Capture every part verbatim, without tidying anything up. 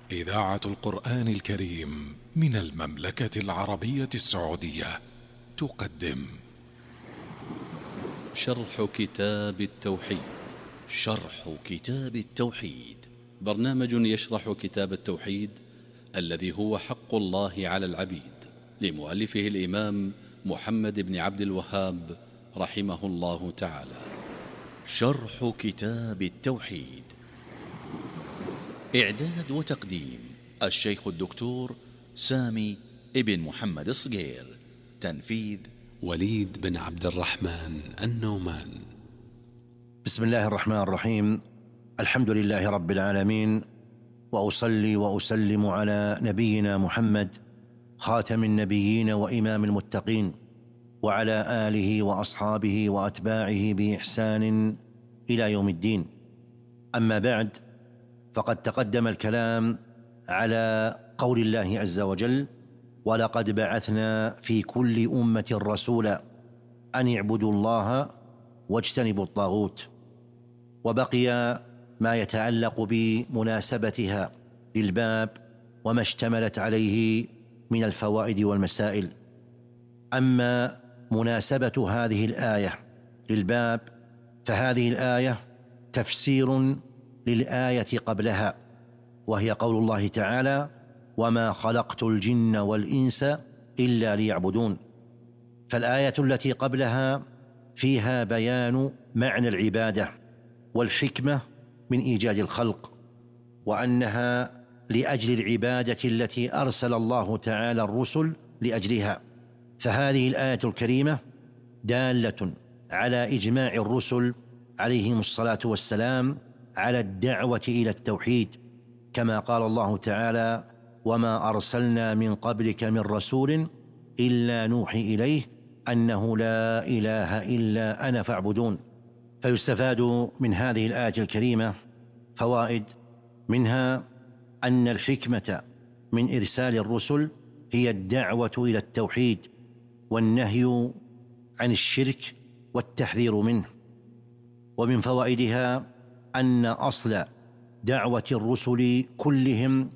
إذاعة القرآن الكريم من المملكة العربية السعودية تقدم شرح كتاب التوحيد. شرح كتاب التوحيد برنامج يشرح كتاب التوحيد الذي هو حق الله على العبيد، لمؤلفه الإمام محمد بن عبد الوهاب رحمه الله تعالى. شرح كتاب التوحيد، إعداد وتقديم الشيخ الدكتور سامي ابن محمد الصقير، تنفيذ وليد بن عبد الرحمن النومان. بسم الله الرحمن الرحيم. الحمد لله رب العالمين، وأصلي وأسلم على نبينا محمد خاتم النبيين وإمام المتقين، وعلى آله وأصحابه وأتباعه بإحسان إلى يوم الدين. أما بعد، فقد تقدم الكلام على قول الله عز وجل: ولقد بعثنا في كل أمة رسولا أن اعبدوا الله واجتنبوا الطاغوت. وبقي ما يتعلق بمناسبتها للباب وما اشتملت عليه من الفوائد والمسائل. أما مناسبة هذه الآية للباب فهذه الآية تفسير للآية قبلها، وهي قول الله تعالى: وما خلقت الجن والإنس إلا ليعبدون. فالآية التي قبلها فيها بيان معنى العبادة والحكمة من إيجاد الخلق، وأنها لأجل العبادة التي أرسل الله تعالى الرسل لأجلها. فهذه الآية الكريمة دالة على إجماع الرسل عليهم الصلاة والسلام على الدعوة إلى التوحيد، كما قال الله تعالى: وما أرسلنا من قبلك من رسول إلا نوحي إليه أنه لا إله إلا أنا فاعبدون. فيستفاد من هذه الآية الكريمة فوائد، منها أن الحكمة من إرسال الرسل هي الدعوة إلى التوحيد والنهي عن الشرك والتحذير منه. ومن فوائدها أن أصل دعوة الرسل كلهم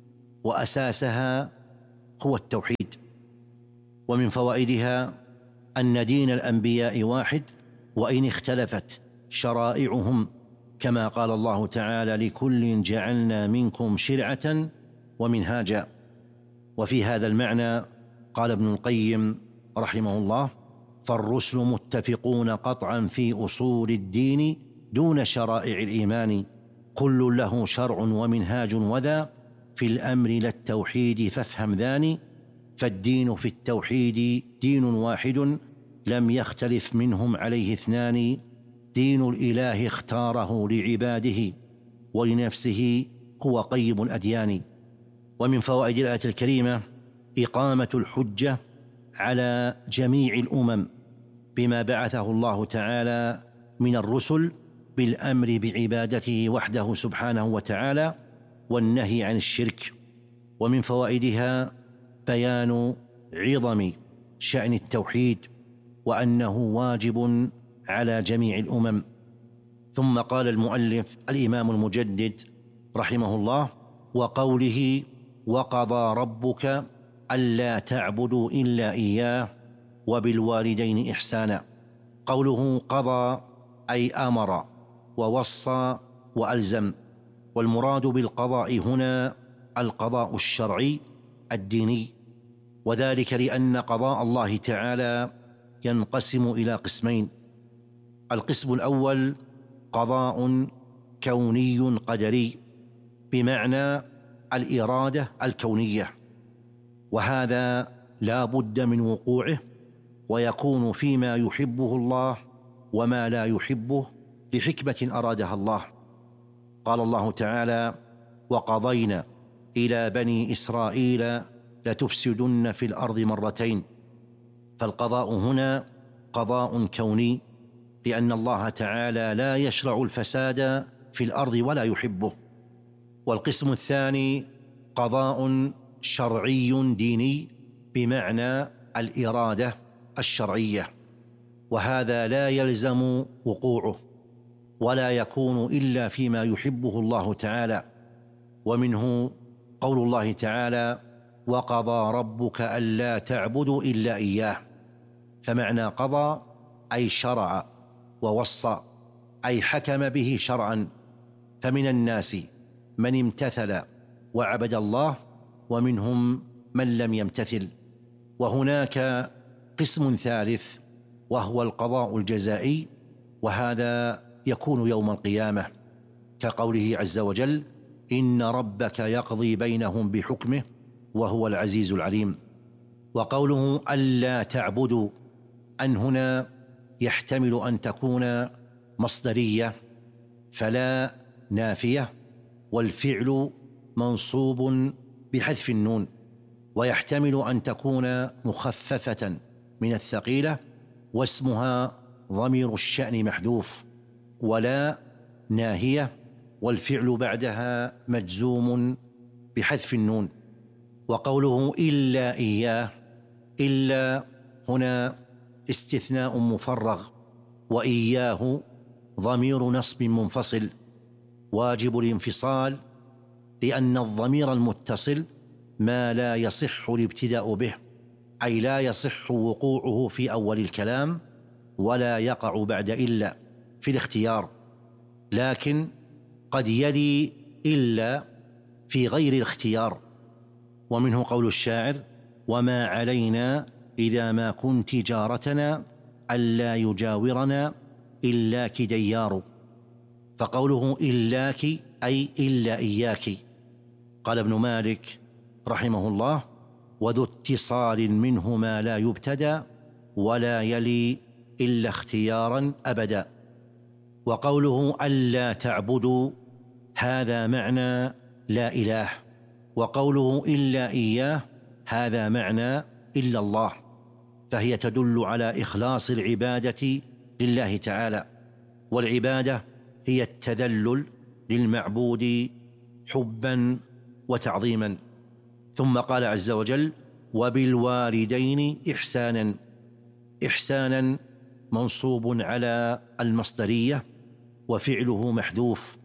وأساسها هو التوحيد. ومن فوائدها أن دين الأنبياء واحد وإن اختلفت شرائعهم، كما قال الله تعالى: لكل جعلنا منكم شرعة ومنهاجا. وفي هذا المعنى قال ابن القيم رحمه الله: فالرسل متفقون قطعا في أصول الدين دون شرائع الإيمان، كل له شرع ومنهاج، وذا في الأمر للتوحيد فافهم ذاني، فالدين في التوحيد دين واحد لم يختلف منهم عليه اثنان، دين الإله اختاره لعباده ولنفسه هو قيم الأديان. ومن فوائد الآية الكريمة إقامة الحجة على جميع الأمم بما بعثه الله تعالى من الرسل بالأمر بعبادته وحده سبحانه وتعالى والنهي عن الشرك. ومن فوائدها بيان عظم شأن التوحيد وأنه واجب على جميع الأمم. ثم قال المؤلف الإمام المجدد رحمه الله: وقوله: وقضى ربك ألا تعبدوا إلا إياه وبالوالدين إحسانا. قوله قضى أي أمر ووصى وألزم، والمراد بالقضاء هنا القضاء الشرعي الديني، وذلك لأن قضاء الله تعالى ينقسم إلى قسمين: القسم الأول قضاء كوني قدري بمعنى الإرادة الكونية، وهذا لا بد من وقوعه، ويكون فيما يحبه الله وما لا يحبه لحكمة أرادها الله. قال الله تعالى: وقضينا إلى بني إسرائيل لتفسدن في الأرض مرتين. فالقضاء هنا قضاء كوني، لأن الله تعالى لا يشرع الفساد في الأرض ولا يحبه. والقسم الثاني قضاء شرعي ديني بمعنى الإرادة الشرعية، وهذا لا يلزم وقوعه ولا يكون إلا فيما يحبه الله تعالى. ومنه قول الله تعالى: وقضى ربك ألا تعبدوا إلا إياه. فمعنى قضى أي شرع، ووصى أي حكم به شرعا. فمن الناس من امتثل وعبد الله، ومنهم من لم يمتثل. وهناك قسم ثالث وهو القضاء الجزائي، وهذا يكون يوم القيامة، كقوله عز وجل: إن ربك يقضي بينهم بحكمه وهو العزيز العليم. وقوله ألا تعبدوا، أن هنا يحتمل أن تكون مصدرية، فلا نافية، والفعل منصوب بحذف النون، ويحتمل أن تكون مخففة من الثقيلة، واسمها ضمير الشأن محذوف. ولا ناهية، والفعل بعدها مجزوم بحذف النون. وقوله إلا إياه، إلا هنا استثناء مفرغ، وإياه ضمير نصب منفصل واجب الانفصال، لأن الضمير المتصل ما لا يصح الابتداء به، أي لا يصح وقوعه في أول الكلام ولا يقع بعد إلا في الاختيار، لكن قد يلي إلا في غير الاختيار. ومنه قول الشاعر: وما علينا إذا ما كنت جارتنا ألا يجاورنا إلاك ديار. فقوله إلاك أي إلا إياك. قال ابن مالك رحمه الله: وذو اتصال منه ما لا يبتدى ولا يلي إلا اختيارا أبدا. وقوله ألا تعبدوا، هذا معنى لا إله، وقوله إلا إياه هذا معنى إلا الله، فهي تدل على إخلاص العبادة لله تعالى. والعبادة هي التذلل للمعبود حبا وتعظيما. ثم قال عز وجل: وبالوالدين إحسانا. إحسانا منصوب على المصدرية، وفعله محذوف،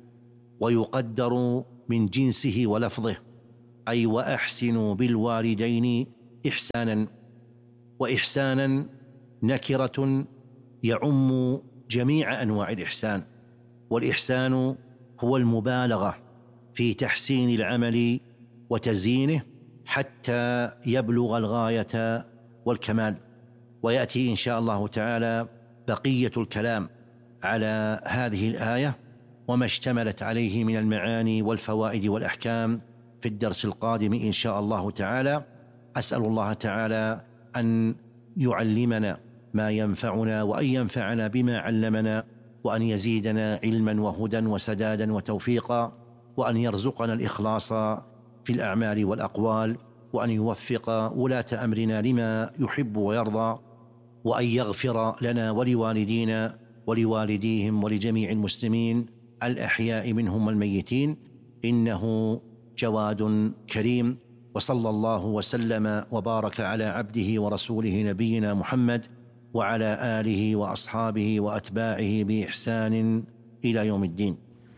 ويقدر من جنسه ولفظه، أي وأحسنوا بالوالدين إحسانا. وإحسانا نكرة يعم جميع أنواع الإحسان، والإحسان هو المبالغة في تحسين العمل وتزيينه حتى يبلغ الغاية والكمال. ويأتي إن شاء الله تعالى بقية الكلام على هذه الآية وما اشتملت عليه من المعاني والفوائد والأحكام في الدرس القادم إن شاء الله تعالى. أسأل الله تعالى أن يعلمنا ما ينفعنا، وأن ينفعنا بما علمنا، وأن يزيدنا علما وهدى وسدادا وتوفيقا، وأن يرزقنا الإخلاص في الأعمال والأقوال، وأن يوفق ولاة أمرنا لما يحب ويرضى، وأن يغفر لنا ولوالدينا ولوالديهم ولجميع المسلمين الأحياء منهم والميتين، إنه جواد كريم. وصلى الله وسلم وبارك على عبده ورسوله نبينا محمد وعلى آله وأصحابه وأتباعه بإحسان إلى يوم الدين.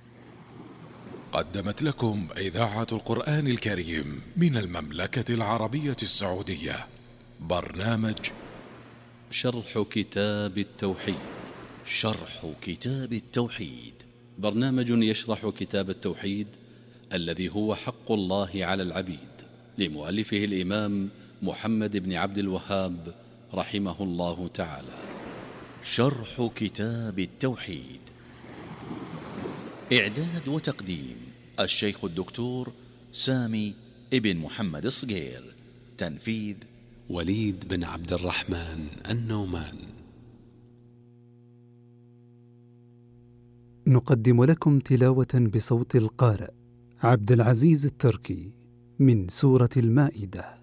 قدمت لكم إذاعة القرآن الكريم من المملكة العربية السعودية برنامج شرح كتاب التوحيد. شرح كتاب التوحيد برنامج يشرح كتاب التوحيد الذي هو حق الله على العبيد، لمؤلفه الإمام محمد بن عبد الوهاب رحمه الله تعالى. شرح كتاب التوحيد، إعداد وتقديم الشيخ الدكتور سامي ابن محمد الصقير، تنفيذ وليد بن عبد الرحمن النومان. نقدم لكم تلاوة بصوت القارئ عبد العزيز التركي من سورة المائدة.